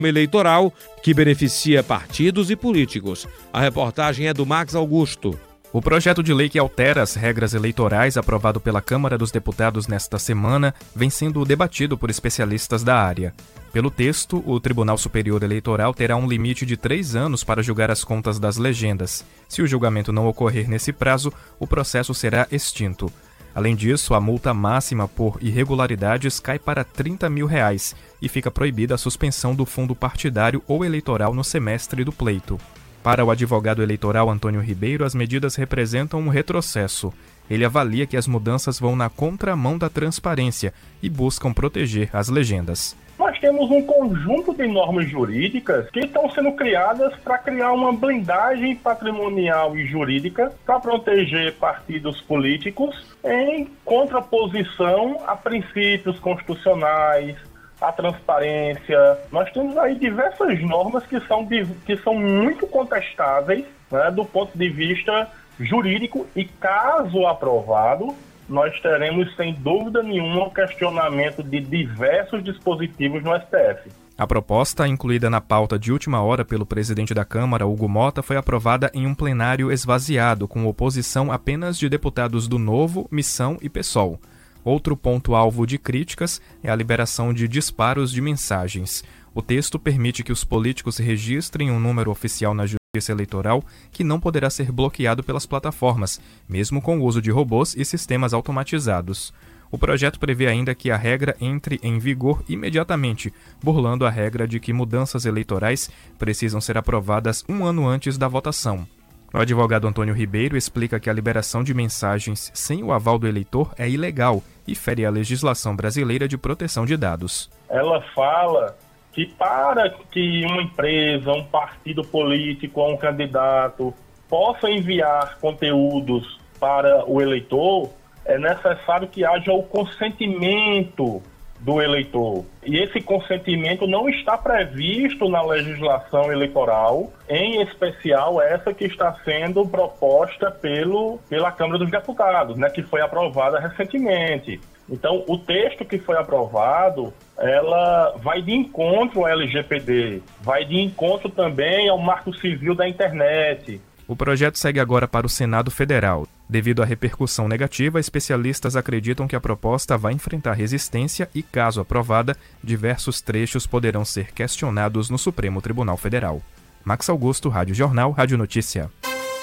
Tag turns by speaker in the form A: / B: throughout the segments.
A: eleitoral que beneficia partidos e políticos. A reportagem é do Max Augusto.
B: O projeto de lei que altera as regras eleitorais, aprovado pela Câmara dos Deputados nesta semana, vem sendo debatido por especialistas da área. Pelo texto, o Tribunal Superior Eleitoral terá um limite de 3 anos para julgar as contas das legendas. Se o julgamento não ocorrer nesse prazo, o processo será extinto. Além disso, a multa máxima por irregularidades cai para R$30 mil e fica proibida a suspensão do fundo partidário ou eleitoral no semestre do pleito. Para o advogado eleitoral Antônio Ribeiro, as medidas representam um retrocesso. Ele avalia que as mudanças vão na contramão da transparência e buscam proteger as legendas.
C: Nós temos um conjunto de normas jurídicas que estão sendo criadas para criar uma blindagem patrimonial e jurídica para proteger partidos políticos em contraposição a princípios constitucionais, a transparência. Nós temos aí diversas normas que são muito contestáveis, né, do ponto de vista jurídico, e caso aprovado, nós teremos sem dúvida nenhuma o questionamento de diversos dispositivos no STF.
B: A proposta, incluída na pauta de última hora pelo presidente da Câmara, Hugo Mota, foi aprovada em um plenário esvaziado, com oposição apenas de deputados do Novo, Missão e PSOL. Outro ponto alvo de críticas é a liberação de disparos de mensagens. O texto permite que os políticos registrem um número oficial na Justiça Eleitoral que não poderá ser bloqueado pelas plataformas, mesmo com o uso de robôs e sistemas automatizados. O projeto prevê ainda que a regra entre em vigor imediatamente, burlando a regra de que mudanças eleitorais precisam ser aprovadas 1 ano antes da votação. O advogado Antônio Ribeiro explica que a liberação de mensagens sem o aval do eleitor é ilegal e fere a legislação brasileira de proteção de dados.
C: Ela fala que para que uma empresa, um partido político ou um candidato possa enviar conteúdos para o eleitor, é necessário que haja o consentimento do eleitor. E esse consentimento não está previsto na legislação eleitoral, em especial essa que está sendo proposta pela Câmara dos Deputados, né, que foi aprovada recentemente. Então, o texto que foi aprovado, ela vai de encontro ao LGPD, vai de encontro também ao Marco Civil da Internet.
B: O projeto segue agora para o Senado Federal. Devido à repercussão negativa, especialistas acreditam que a proposta vai enfrentar resistência e, caso aprovada, diversos trechos poderão ser questionados no Supremo Tribunal Federal. Max Augusto, Rádio Jornal, Rádio Notícia.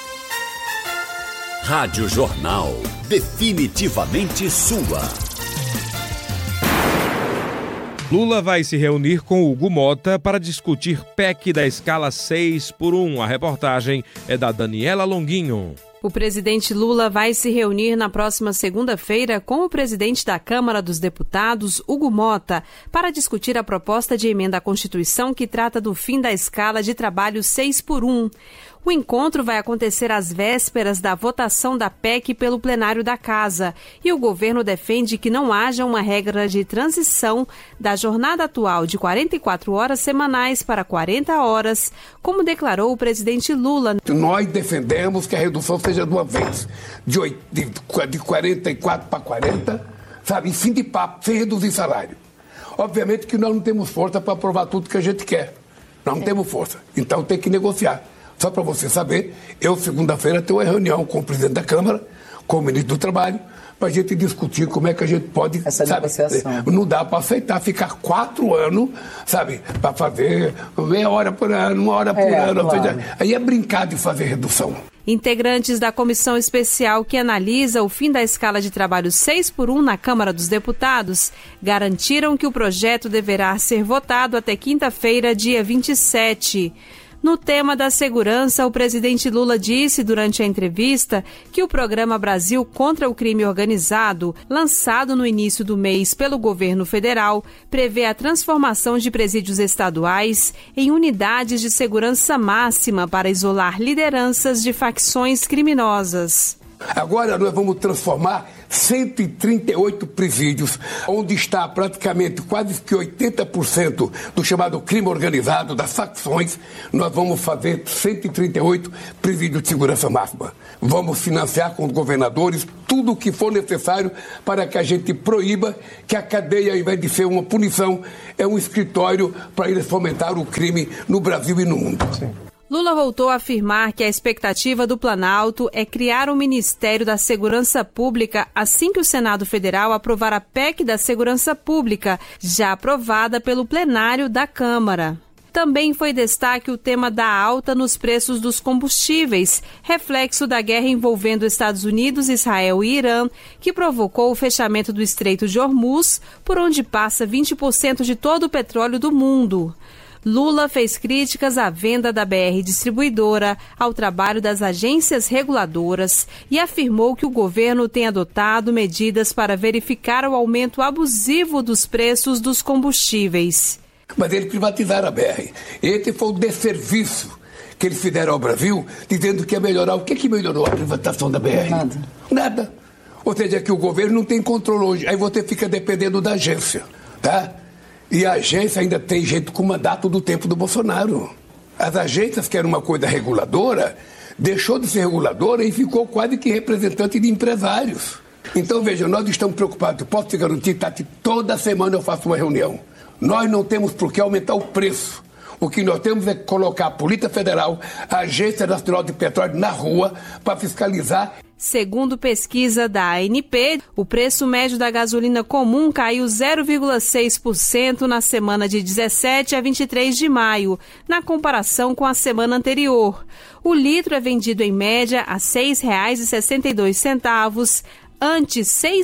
D: Rádio Jornal, definitivamente sua.
A: Lula vai se reunir com Hugo Mota para discutir PEC da escala 6x1. A reportagem é da Daniela Longuinho.
E: O presidente Lula vai se reunir na próxima segunda-feira com o presidente da Câmara dos Deputados, Hugo Mota, para discutir a proposta de emenda à Constituição que trata do fim da escala de trabalho 6x1. O encontro vai acontecer às vésperas da votação da PEC pelo plenário da Casa, e o governo defende que não haja uma regra de transição da jornada atual de 44 horas semanais para 40 horas, como declarou o presidente Lula.
F: Nós defendemos que a redução seja de uma vez, de 44 para 40, sabe, fim de papo, sem reduzir salário. Obviamente que nós não temos força para aprovar tudo que a gente quer. Nós não temos força, então tem que negociar. Só para você saber, eu segunda-feira tenho uma reunião com o presidente da Câmara, com o ministro do Trabalho, para a gente discutir como é que a gente pode...
G: Essa negociação.
F: Não dá para aceitar ficar 4 anos, sabe, para fazer meia hora por ano, 1 hora por ano.
G: Claro.
F: Aí é brincar de fazer redução.
E: Integrantes da comissão especial que analisa o fim da escala de trabalho 6x1 na Câmara dos Deputados garantiram que o projeto deverá ser votado até quinta-feira, dia 27. No tema da segurança, o presidente Lula disse durante a entrevista que o programa Brasil contra o Crime Organizado, lançado no início do mês pelo governo federal, prevê a transformação de presídios estaduais em unidades de segurança máxima para isolar lideranças de facções criminosas.
F: Agora nós vamos transformar 138 presídios, onde está praticamente quase que 80% do chamado crime organizado, das facções. Nós vamos fazer 138 presídios de segurança máxima. Vamos financiar com os governadores tudo o que for necessário para que a gente proíba que a cadeia, ao invés de ser uma punição, é um escritório para eles fomentar o crime no Brasil e no mundo. Sim.
E: Lula voltou a afirmar que a expectativa do Planalto é criar um Ministério da Segurança Pública assim que o Senado Federal aprovar a PEC da Segurança Pública, já aprovada pelo plenário da Câmara. Também foi destaque o tema da alta nos preços dos combustíveis, reflexo da guerra envolvendo Estados Unidos, Israel e Irã, que provocou o fechamento do Estreito de Hormuz, por onde passa 20% de todo o petróleo do mundo. Lula fez críticas à venda da BR Distribuidora, ao trabalho das agências reguladoras e afirmou que o governo tem adotado medidas para verificar o aumento abusivo dos preços dos combustíveis.
F: Mas eles privatizaram a BR. Esse foi o desserviço que eles fizeram ao Brasil, dizendo que ia melhorar. O que melhorou a privatização da BR? Nada. Ou seja, que o governo não tem controle hoje. Aí você fica dependendo da agência, tá? E a agência ainda tem gente com mandato do tempo do Bolsonaro. As agências, que era uma coisa reguladora, deixou de ser reguladora e ficou quase que representante de empresários. Então, veja, nós estamos preocupados. Posso te garantir, Tati, toda semana eu faço uma reunião. Nós não temos por que aumentar o preço. O que nós temos é colocar a Polícia Federal, a Agência Nacional de Petróleo na rua para fiscalizar.
E: Segundo pesquisa da ANP, o preço médio da gasolina comum caiu 0,6% na semana de 17 a 23 de maio, na comparação com a semana anterior. O litro é vendido em média a R$ 6,62, antes R$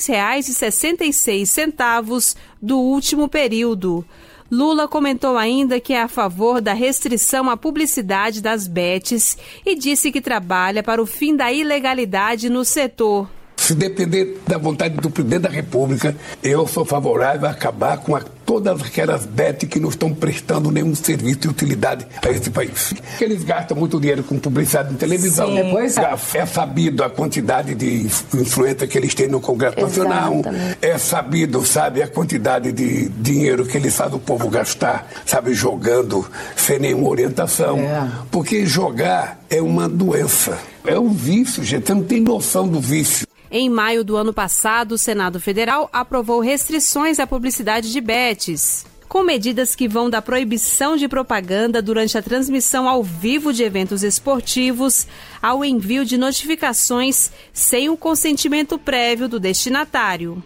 E: 6,66 do último período. Lula comentou ainda que é a favor da restrição à publicidade das bets e disse que trabalha para o fim da ilegalidade no setor.
F: Se depender da vontade do presidente da República, eu sou favorável a acabar com todas aquelas bets que não estão prestando nenhum serviço de utilidade a esse país. Eles gastam muito dinheiro com publicidade em televisão. É sabido a quantidade de influência que eles têm no Congresso Nacional. É sabido, sabe, a quantidade de dinheiro que eles fazem o povo gastar, sabe, jogando sem nenhuma orientação. Porque jogar é uma doença. É um vício, gente. Você não tem noção do vício.
E: Em maio do ano passado, o Senado Federal aprovou restrições à publicidade de bets, com medidas que vão da proibição de propaganda durante a transmissão ao vivo de eventos esportivos ao envio de notificações sem o consentimento prévio do destinatário.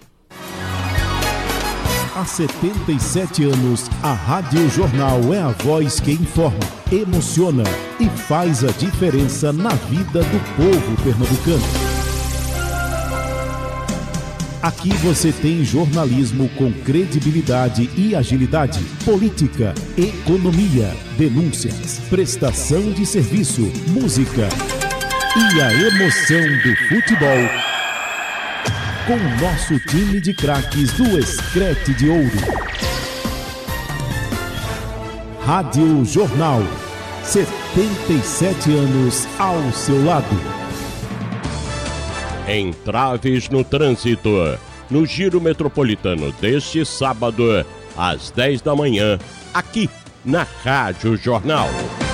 G: Há 77 anos, a Rádio Jornal é a voz que informa, emociona e faz a diferença na vida do povo pernambucano. Aqui você tem jornalismo com credibilidade e agilidade, política, economia, denúncias, prestação de serviço, música e a emoção do futebol. Com o nosso time de craques do Escrete de Ouro. Rádio Jornal, 77 anos ao seu lado.
H: Entraves no trânsito, no Giro Metropolitano deste sábado, às 10 da manhã, aqui na Rádio Jornal.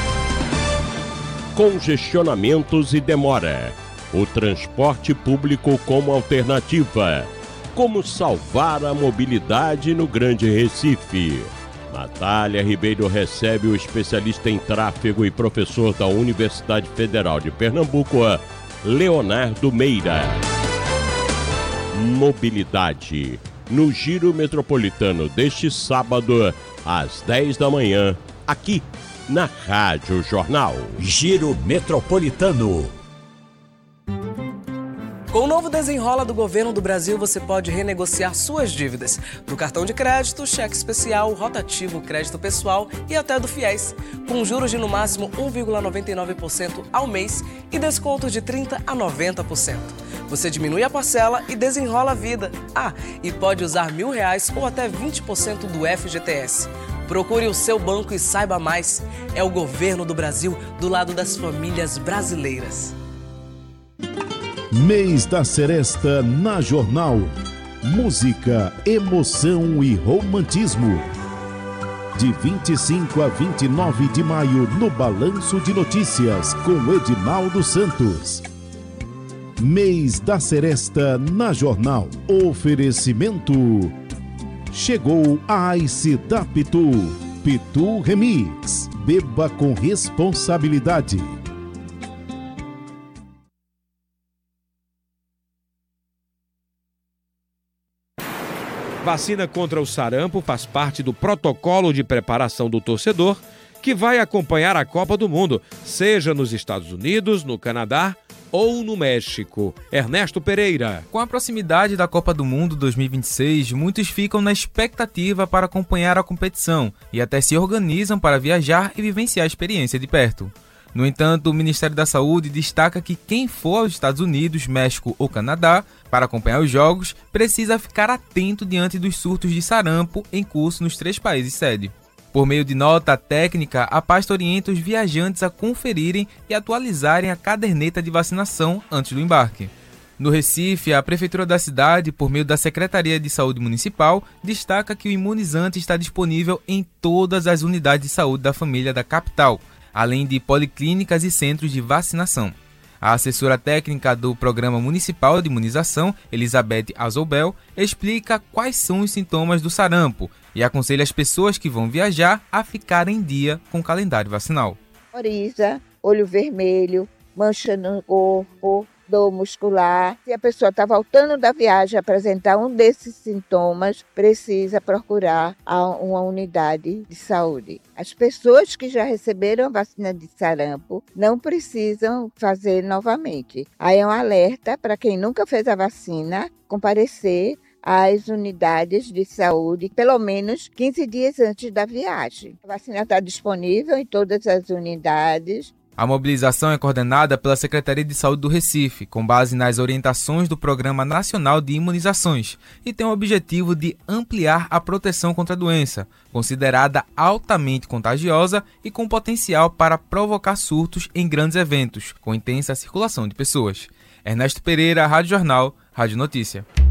H: Congestionamentos e demora. O transporte público como alternativa. Como salvar a mobilidade no Grande Recife. Natália Ribeiro recebe o especialista em tráfego e professor da Universidade Federal de Pernambuco, Leonardo Meira. Mobilidade. No Giro Metropolitano deste sábado, às 10 da manhã, aqui na Rádio Jornal.
D: Giro Metropolitano.
I: Com o novo Desenrola do Governo do Brasil, você pode renegociar suas dívidas do cartão de crédito, cheque especial, rotativo, crédito pessoal e até do FIES, com juros de no máximo 1,99% ao mês e descontos de 30% a 90%. Você diminui a parcela e desenrola a vida. E pode usar R$1.000 ou até 20% do FGTS. Procure o seu banco e saiba mais. É o Governo do Brasil do lado das famílias brasileiras.
G: Mês da Seresta na Jornal. Música, emoção e romantismo. De 25 a 29 de maio no Balanço de Notícias com Edinaldo Santos. Mês da Seresta na Jornal. Oferecimento. Chegou a Ice da Pitu. Pitu Remix. Beba com responsabilidade.
A: Vacina contra o sarampo faz parte do protocolo de preparação do torcedor que vai acompanhar a Copa do Mundo, seja nos Estados Unidos, no Canadá ou no México. Ernesto Pereira.
B: Com a proximidade da Copa do Mundo 2026, muitos ficam na expectativa para acompanhar a competição e até se organizam para viajar e vivenciar a experiência de perto. No entanto, o Ministério da Saúde destaca que quem for aos Estados Unidos, México ou Canadá para acompanhar os jogos precisa ficar atento diante dos surtos de sarampo em curso nos 3 países sede. Por meio de nota técnica, a pasta orienta os viajantes a conferirem e atualizarem a caderneta de vacinação antes do embarque. No Recife, a Prefeitura da cidade, por meio da Secretaria de Saúde Municipal, destaca que o imunizante está disponível em todas as unidades de saúde da família da capital, além de policlínicas e centros de vacinação. A assessora técnica do Programa Municipal de Imunização, Elizabeth Azobel, explica quais são os sintomas do sarampo e aconselha as pessoas que vão viajar a ficarem em dia com o calendário vacinal.
J: Coriza, olho vermelho, mancha no corpo, dor muscular. Se a pessoa está voltando da viagem a apresentar um desses sintomas, precisa procurar uma unidade de saúde. As pessoas que já receberam a vacina de sarampo não precisam fazer novamente. Aí é um alerta para quem nunca fez a vacina, comparecer às unidades de saúde pelo menos 15 dias antes da viagem. A vacina está disponível em todas as unidades.
B: A mobilização é coordenada pela Secretaria de Saúde do Recife, com base nas orientações do Programa Nacional de Imunizações, e tem o objetivo de ampliar a proteção contra a doença, considerada altamente contagiosa e com potencial para provocar surtos em grandes eventos, com intensa circulação de pessoas. Ernesto Pereira, Rádio Jornal, Rádio Notícia.